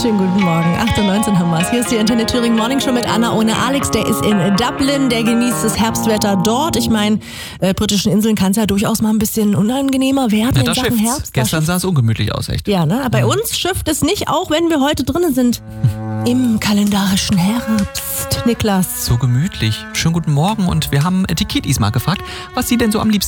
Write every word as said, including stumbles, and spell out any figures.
Schönen guten Morgen. acht Uhr neunzehn haben wir es. Hier ist die Antenne Thüringen Morning Show mit Anna ohne Alex. Der ist in Dublin, der genießt das Herbstwetter dort. Ich meine, äh, britischen Inseln kann es ja durchaus mal ein bisschen unangenehmer werden ja, in Sachen schifft's. Herbst. Gestern sah es ungemütlich aus, echt. Ja, ne? Bei mhm. uns schifft es nicht, auch wenn wir heute drinnen sind. Im kalendarischen Herbst. Niklas. So gemütlich. Schönen guten Morgen und wir haben die Kiddies mal gefragt, was sie denn so am liebsten